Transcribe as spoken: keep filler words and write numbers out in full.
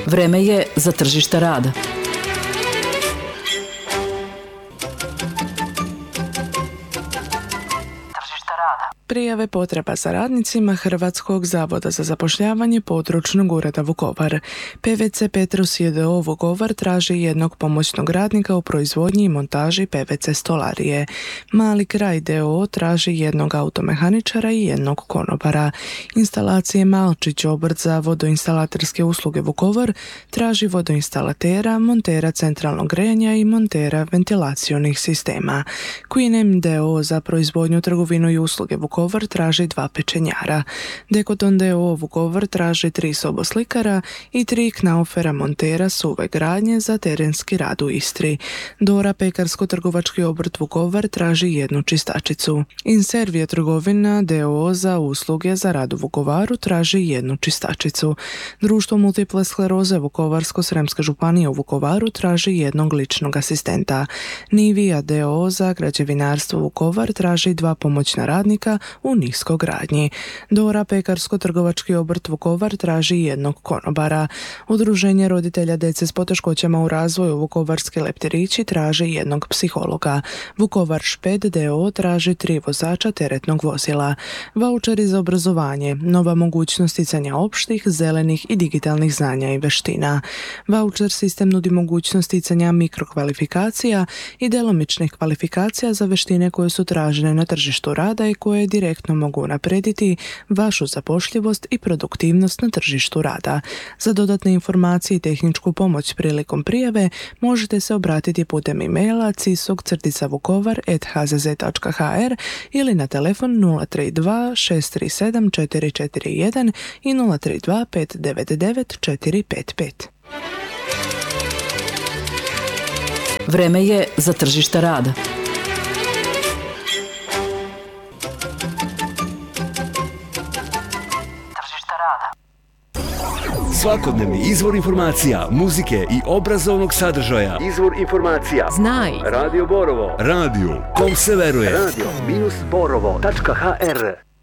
Vreme je za tržište rada. Prijave potreba za radnicima Hrvatskog zavoda za zapošljavanje područnog ureda Vukovar. P V C Petrus j d o Vukovar traži jednog pomoćnog radnika u proizvodnji i montaži P V C stolarije. Mali kraj d o o traži jednog automehaničara i jednog konobara. Instalacije Malčić obrt za vodoinstalaterske usluge Vukovar traži vodoinstalatera, montera centralnog grejanja i montera ventilacionih sistema. Queen M d o o za proizvodnju, trgovinu i usluge Vukovar Vukovar traži dva pečenjara. Dekoton d o o Vukovar traži tri soboslikara i tri knaufera montera suve gradnje za terenski rad u Istri. Dora pekarsko-trgovački obrt Vukovar traži jednu čistačicu. Inservije trgovina d o o za usluge za rad u Vukovaru traži jednu čistačicu. Društvo multiple skleroze Vukovarsko-sremske županije u Vukovaru traži jednog ličnog asistenta. Nivija d o o za građevinarstvo Vukovar traži dva pomoćna radnika u niskogradnji. Dora pekarsko-trgovački obrt Vukovar traži jednog konobara. Udruženje roditelja djece s poteškoćama u razvoju Vukovarski leptirići traži jednog psihologa. Vukovar Šped d o o traži tri vozača teretnog vozila. Vaučeri za obrazovanje, nova mogućnost sticanja opštih, zelenih i digitalnih znanja i veština. Vaučer sistem nudi mogućnost sticanja mikrokvalifikacija i djelomičnih kvalifikacija za veštine koje su tražene na tržištu rada i koje direktno mogu unaprijediti vašu zapošljivost i produktivnost na tržištu rada. Za dodatne informacije i tehničku pomoć prilikom prijave možete se obratiti putem e-maila cisog crtica vukovar at h z z dot h r ili na telefon nula tri dva šest tri sedam četiri četiri jedan i nula tri dva pet devet devet četiri pet pet. Vreme je za tržište rada. Svakodnevni izvor informacija, muzike i obrazovnog sadržaja. Izvor informacija. Znaj. Radio Borovo. Radio kom se veruje. radio dash borovo dot h r